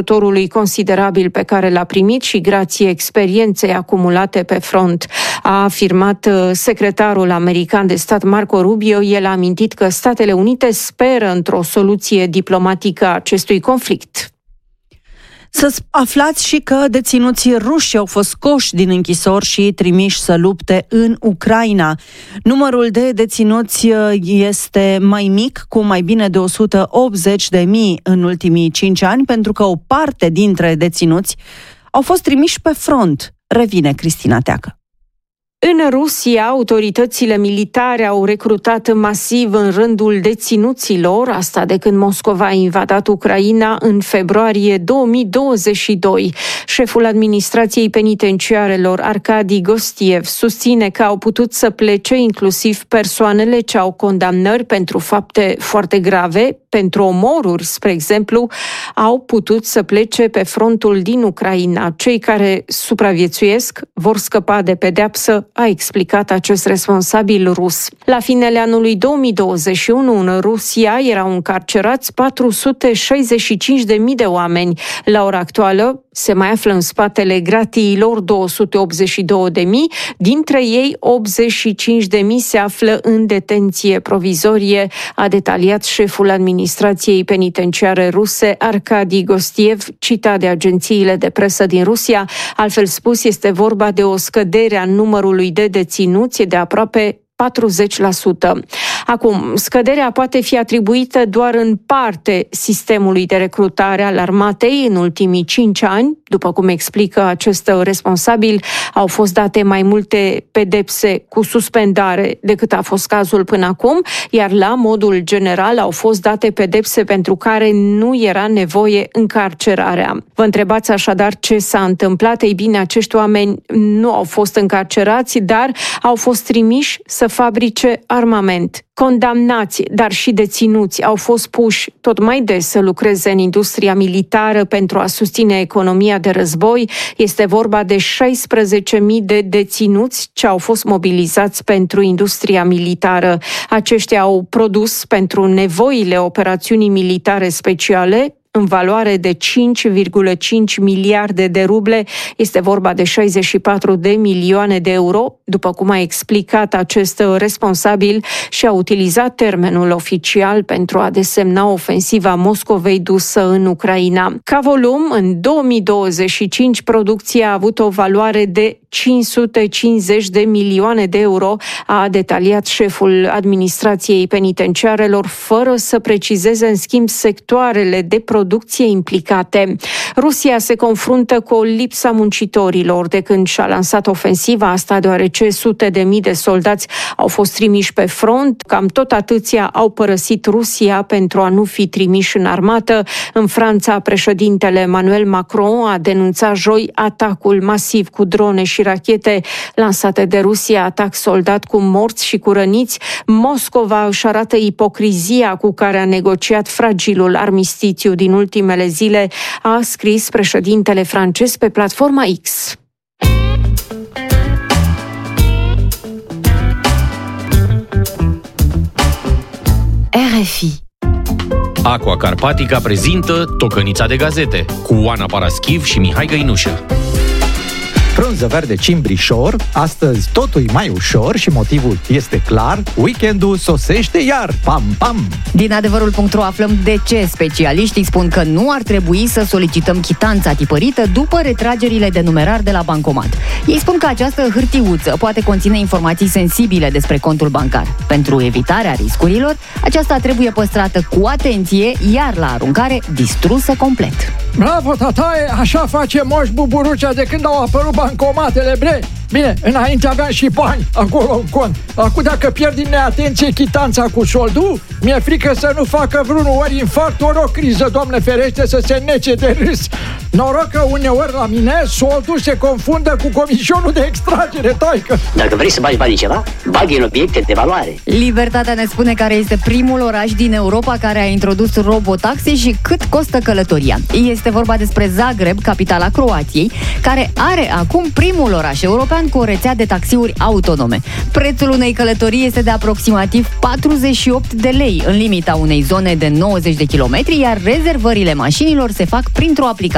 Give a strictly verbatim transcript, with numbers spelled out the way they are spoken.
ajutorului considerabil pe care l-a primit și grație experienței acumulate pe front, a afirmat secretarul american de stat Marco Rubio. El a amintit că Statele Unite speră într-o soluție diplomatică a acestui conflict. Să aflați și că deținuții ruși au fost scoși din închisori și trimiși să lupte în Ucraina. Numărul de deținuți este mai mic, cu mai bine de o sută optzeci de mii în ultimii cinci ani, pentru că o parte dintre deținuți au fost trimiși pe front. Revine Cristina Teacă. În Rusia, autoritățile militare au recrutat masiv în rândul deținuților, asta de când Moscova a invadat Ucraina în februarie două mii douăzeci și doi. Șeful administrației penitenciarelor, Arkadi Gostiev, susține că au putut să plece inclusiv persoanele ce au condamnări pentru fapte foarte grave, pentru omoruri, spre exemplu, au putut să plece pe frontul din Ucraina. Cei care supraviețuiesc vor scăpa de pedeapsă, a explicat acest responsabil rus. La finele anului două mii douăzeci și unu, în Rusia, erau încarcerați patru sute șaizeci și cinci de mii de oameni. La ora actuală, se mai află în spatele gratiilor două sute optzeci și două de mii, dintre ei optzeci și cinci de mii se află în detenție provizorie, a detaliat șeful administrației penitenciare ruse, Arkadi Gostiev, citat de agențiile de presă din Rusia. Altfel spus, este vorba de o scădere a numărului de deținuți de aproape patruzeci la sută. Acum, scăderea poate fi atribuită doar în parte sistemului de recrutare al armatei în ultimii cinci ani. După cum explică acest responsabil, au fost date mai multe pedepse cu suspendare decât a fost cazul până acum, iar la modul general au fost date pedepse pentru care nu era nevoie încarcerarea. Vă întrebați așadar ce s-a întâmplat? Ei bine, acești oameni nu au fost încarcerați, dar au fost trimiși să fabrice armament. Condamnați, dar și deținuți au fost puși tot mai des să lucreze în industria militară pentru a susține economia de război. Este vorba de șaisprezece mii de deținuți ce au fost mobilizați pentru industria militară. Aceștia au produs pentru nevoile operațiunii militare speciale în valoare de cinci virgulă cinci miliarde de ruble, este vorba de șaizeci și patru de milioane de euro, după cum a explicat acest responsabil și a utilizat termenul oficial pentru a desemna ofensiva Moscovei dusă în Ucraina. Ca volum, în două mii douăzeci și cinci, producția a avut o valoare de cinci sute cincizeci de milioane de euro, a detaliat șeful administrației penitenciarelor, fără să precizeze în schimb sectoarele de producție implicate. Rusia se confruntă cu o lipsă a muncitorilor de când și-a lansat ofensiva asta, deoarece sute de mii de soldați au fost trimiși pe front, cam tot atâția au părăsit Rusia pentru a nu fi trimiși în armată. În Franța, președintele Emmanuel Macron a denunțat joi atacul masiv cu drone și rachete lansate de Rusia, atac soldat cu morți și cu răniți. Moscova își arată ipocrizia cu care a negociat fragilul armistițiu din ultimele zile, a scris președintele francez pe platforma X. R F I. Aqua Carpatica prezintă Tocănița de gazete cu Oana Paraschiv și Mihai Găinușă. Frunză verde cimbrișor, astăzi totul e mai ușor și motivul este clar, weekendul sosește iar, pam, pam! Din adevărul punct ro aflăm de ce specialiștii spun că nu ar trebui să solicităm chitanța tipărită după retragerile de numerar de la bancomat. Ei spun că această hârtiuță poate conține informații sensibile despre contul bancar. Pentru evitarea riscurilor, aceasta trebuie păstrată cu atenție, iar la aruncare distrusă complet. Bravo, tataie! Așa face Moș Buburucea de când au apărut bancomatele, bre! Bine, înainte aveam și bani acolo în cont. Acum dacă pierd din neatenție chitanța cu soldul, mi-e frică să nu facă vreunul ori infarct, ori o criză, Doamne ferește, să se nece de râs. Noroc că uneori la mine soldul se confundă cu comisionul de extragere, taică. Dacă vrei să bagi banii ceva, bagi în obiecte de valoare. Libertatea ne spune care este primul oraș din Europa care a introdus robotaxi și cât costă călătoria. Este vorba despre Zagreb, capitala Croației, care are acum primul oraș european cu o rețea de taxiuri autonome. Prețul unei călătorii este de aproximativ patruzeci și opt de lei, în limita unei zone de nouăzeci de kilometri, iar rezervările mașinilor se fac printr-o aplicație